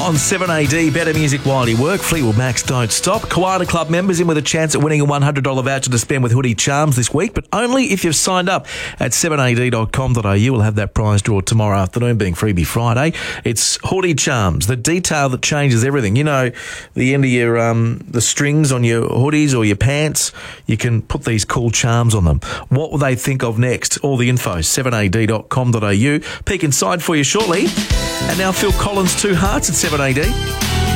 on 7AD. Better music while you work. Fleetwood Mac's Don't Stop. Koala Club members in with a chance at winning a $100 voucher to spend with Hoodie Charms this week, but only if you've signed up at 7ad.com.au. We'll have that prize draw tomorrow afternoon, being Freebie Friday. It's Hoodie Charms, the detail that changes everything. You know, the end of your the strings on your hoodies or your pants, you can put these cool charms on them. What will they think of next? All the info, 7ad.com.au. Peek inside for you shortly. And now Phil Collins, Two Hearts at 7AD.